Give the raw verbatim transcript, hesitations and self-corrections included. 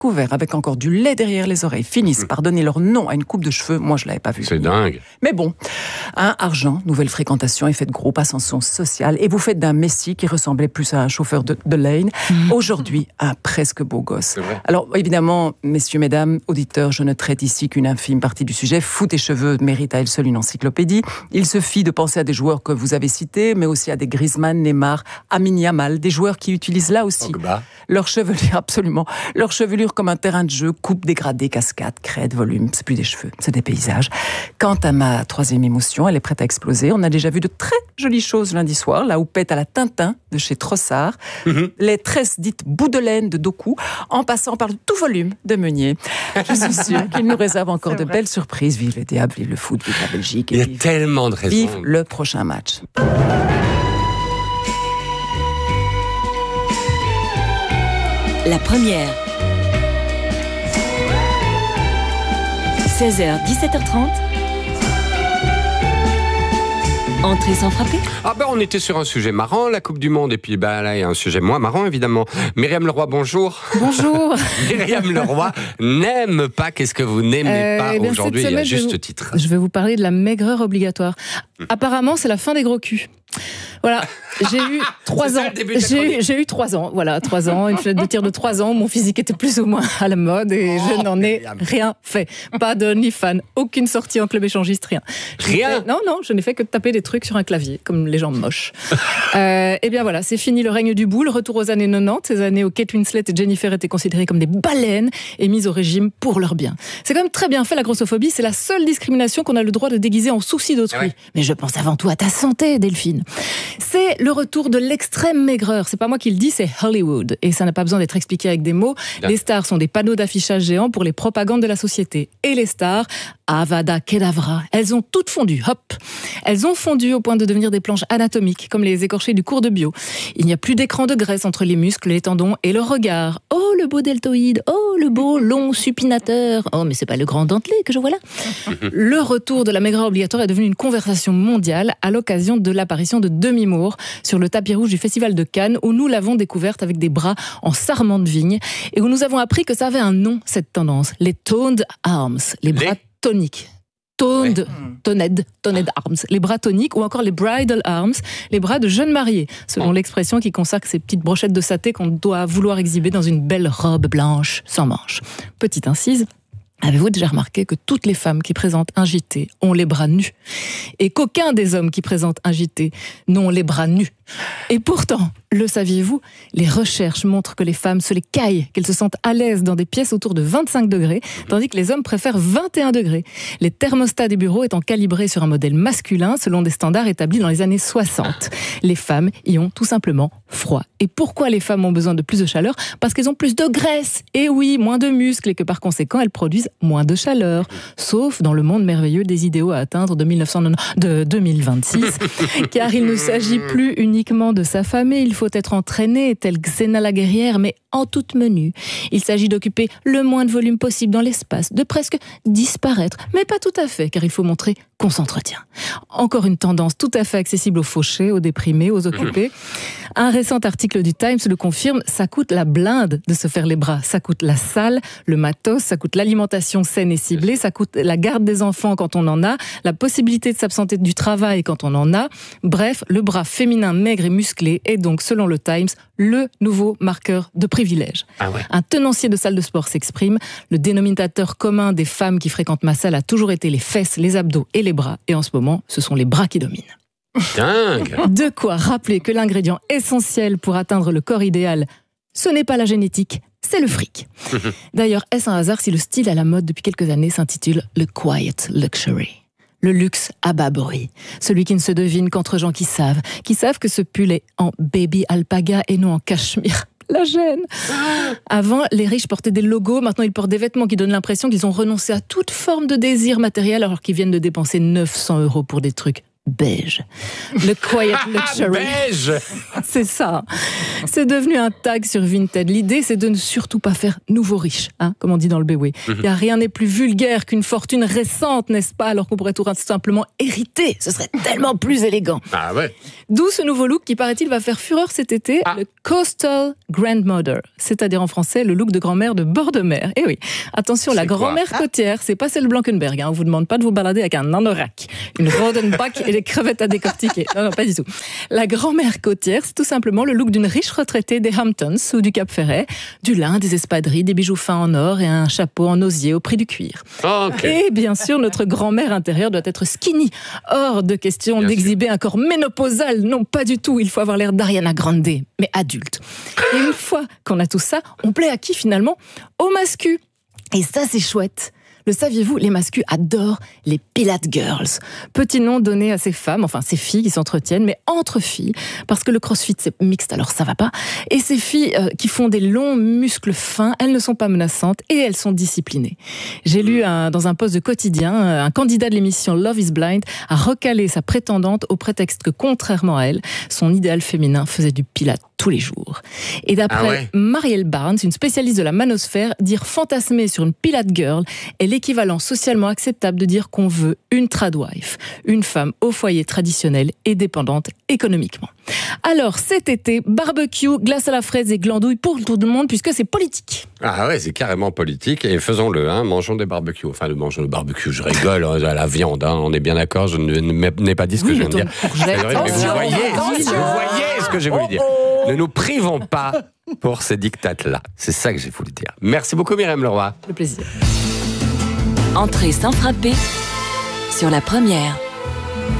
couverts avec encore du lait derrière les oreilles finissent par donner leur nom à une coupe de cheveux, moi je l'avais pas vu. C'est dingue. Mais bon, hein, argent, nouvelle fréquentation, effet de groupe, ascension sociale, et vous faites d'un Messi qui ressemblait plus à un chauffeur de, de lane, mmh. aujourd'hui un presque beau gosse. Alors évidemment, messieurs, mesdames, auditeurs, je ne traite ici qu'une infime partie du sujet. Foot et cheveux mérite à elle seule une encyclopédie. Il suffit de penser à des joueurs que vous avez cités, mais aussi à des Griezmann, Neymar, Lamine Yamal, des joueurs qui utilisent là aussi Pogba. leur chevelure, absolument, leur chevelure comme un terrain de jeu, coupe dégradée, cascade, crête, volume, c'est plus des cheveux, c'est des paysages. Quant à ma troisième émotion, elle est prête à exploser. On a déjà vu de très jolies choses lundi soir, la houppette à la Tintin de chez Trossard, mm-hmm. les tresses dites bout de laine de Doku, en passant par le tout volume de Meunier. Je suis sûre qu'il nous réserve encore de belles surprises. Vive les diables, vive le foot, vive la Belgique. Il y a vive, tellement de raisons. Vive le prochain match. La première. seize heures, dix-sept heures trente. Entrée sans frapper. Ah ben on était sur un sujet marrant, la Coupe du Monde, et puis ben là il y a un sujet moins marrant évidemment. Myriam Leroy, bonjour. Bonjour. Myriam Leroy n'aime pas, qu'est-ce que vous n'aimez euh, pas eh bien, aujourd'hui, il y a juste vous, titre. Je vais vous parler de la maigreur obligatoire. Mmh. Apparemment c'est la fin des gros culs. Voilà, j'ai eu trois ans. J'ai, j'ai eu trois ans, voilà, trois ans, une fenêtre de tir de trois ans. Mon physique était plus ou moins à la mode et oh, je n'en ai rien fait. Pas de OnlyFans, aucune sortie en club échangiste, rien. Rien. Fait, non, non, je n'ai fait que de taper des trucs sur un clavier, comme les gens moches. euh, et bien voilà, c'est fini le règne du boule. Retour aux années quatre-vingt-dix, ces années où Kate Winslet et Jennifer étaient considérées comme des baleines et mises au régime pour leur bien. C'est quand même très bien fait, la grossophobie. C'est la seule discrimination qu'on a le droit de déguiser en souci d'autrui. Ah ouais. Mais je pense avant tout à ta santé, Delphine. C'est le retour de l'extrême maigreur. C'est pas moi qui le dis, c'est Hollywood. Et ça n'a pas besoin d'être expliqué avec des mots. Bien. Les stars sont des panneaux d'affichage géants pour les propagandes de la société. Et les stars, Avada Kedavra, elles ont toutes fondu. Hop. Elles ont fondu au point de devenir des planches anatomiques, comme les écorchés du cours de bio. Il n'y a plus d'écran de graisse entre les muscles, les tendons et le regard. Oh, le beau deltoïde. Oh, le beau long supinateur. Oh, mais c'est pas le grand dentelé que je vois là. Le retour de la maigreur obligatoire est devenu une conversation mondiale à l'occasion de l'apparition de Demi Moore sur le tapis rouge du Festival de Cannes, où nous l'avons découverte avec des bras en sarment de vigne et où nous avons appris que ça avait un nom, cette tendance, les toned arms, les bras les... toniques. Toned, ouais. toned, toned arms, les bras toniques ou encore les bridal arms, les bras de jeunes mariés, selon oh. l'expression qui consacre ces petites brochettes de saté qu'on doit vouloir exhiber dans une belle robe blanche sans manches. Petite incise. Avez-vous déjà remarqué que toutes les femmes qui présentent un J T ont les bras nus et qu'aucun des hommes qui présentent un J T n'ont les bras nus? Et pourtant, le saviez-vous, les recherches montrent que les femmes se les caillent, qu'elles se sentent à l'aise dans des pièces autour de vingt-cinq degrés, tandis que les hommes préfèrent vingt et un degrés. Les thermostats des bureaux étant calibrés sur un modèle masculin selon des standards établis dans les années soixante. Les femmes y ont tout simplement froid. Et pourquoi les femmes ont besoin de plus de chaleur? Parce qu'elles ont plus de graisse, et oui, moins de muscles, et que par conséquent, elles produisent moins de chaleur. Sauf dans le monde merveilleux des idéaux à atteindre de, mille neuf cent quatre-vingt-dix, de deux mille vingt-six, car il ne s'agit plus uniquement de s'affamer, il faut être entraîné, tel Xena la guerrière, mais en toute menue. Il s'agit d'occuper le moins de volume possible dans l'espace, de presque disparaître, mais pas tout à fait, car il faut montrer qu'on s'entretient. Encore une tendance tout à fait accessible aux fauchés, aux déprimés, aux occupés. Un récent article du Times le confirme, ça coûte la blinde de se faire les bras. Ça coûte la salle, le matos, ça coûte l'alimentation saine et ciblée, ça coûte la garde des enfants quand on en a, la possibilité de s'absenter du travail quand on en a. Bref, le bras féminin maigre et musclé est donc, selon le Times, le nouveau marqueur de privilège. Ah ouais. Un tenancier de salle de sport s'exprime. Le dénominateur commun des femmes qui fréquentent ma salle a toujours été les fesses, les abdos et les bras. Et en ce moment, ce sont les bras qui dominent. Dingue. De quoi rappeler que l'ingrédient essentiel pour atteindre le corps idéal, ce n'est pas la génétique, c'est le fric. D'ailleurs, est-ce un hasard si le style à la mode depuis quelques années s'intitule le quiet luxury? Le luxe à bas bruit. Celui qui ne se devine qu'entre gens qui savent, qui savent que ce pull est en baby alpaga et non en cachemire. La gêne. Avant, les riches portaient des logos, maintenant ils portent des vêtements qui donnent l'impression qu'ils ont renoncé à toute forme de désir matériel alors qu'ils viennent de dépenser neuf cents euros pour des trucs beige. Le quiet luxury. Beige. C'est ça. C'est devenu un tag sur Vinted. L'idée, c'est de ne surtout pas faire nouveau riche, hein, comme on dit dans le B W. Il mm-hmm. y a rien n'est plus vulgaire qu'une fortune récente, n'est-ce pas? Alors qu'on pourrait tout simplement hériter. Ce serait tellement plus élégant. Ah ouais. D'où ce nouveau look qui, paraît-il, va faire fureur cet été, ah. le Coastal Grandmother, c'est-à-dire en français le look de grand-mère de bord de mer. Et oui, attention, c'est la grand-mère quoi? côtière, c'est pas celle Blankenberg. Hein. On vous demande pas de vous balader avec un anorak, une Rodenbach et des crevettes à décortiquer. Non, non, pas du tout. La grand-mère côtière, c'est tout simplement le look d'une riche retraitée des Hamptons ou du Cap Ferret, du lin, des espadrilles, des bijoux fins en or et un chapeau en osier au prix du cuir. Oh, okay. Et bien sûr, notre grand-mère intérieure doit être skinny. Hors de question bien d'exhiber sûr. un corps ménopausal. Non, pas du tout. Il faut avoir l'air d'Ariana Grande, mais adulte. Et une fois qu'on a tout ça, on plaît à qui finalement? Aux mascus. Et ça, c'est chouette. Le saviez-vous, les mascus adorent les Pilates Girls. Petit nom donné à ces femmes, enfin ces filles qui s'entretiennent, mais entre filles, parce que le crossfit c'est mixte, alors ça va pas. Et ces filles euh, qui font des longs muscles fins, elles ne sont pas menaçantes et elles sont disciplinées. J'ai lu un, dans un post de Quotidien, un candidat de l'émission Love is Blind a recalé sa prétendante au prétexte que, contrairement à elle, son idéal féminin faisait du Pilates tous les jours. Et d'après ah ouais. Marielle Barnes, une spécialiste de la manosphère, dire fantasmer sur une Pilate Girl est l'équivalent socialement acceptable de dire qu'on veut une tradwife, une femme au foyer traditionnelle et dépendante économiquement. Alors cet été, barbecue, glace à la fraise et glandouille pour tout le monde puisque c'est politique. Ah ouais, c'est carrément politique et faisons-le, hein, mangeons des barbecues. Enfin, le mangeons le barbecue, je rigole, hein, à la viande, hein, on est bien d'accord, je n'ai pas dit ce que oui, je viens de dire. Mais vous voyez, vous voyez ce que j'ai voulu dire. Ne nous privons pas pour ces dictates-là. C'est ça que j'ai voulu dire. Merci beaucoup Myriam Leroy. Le plaisir. Entrée sans frapper sur la première.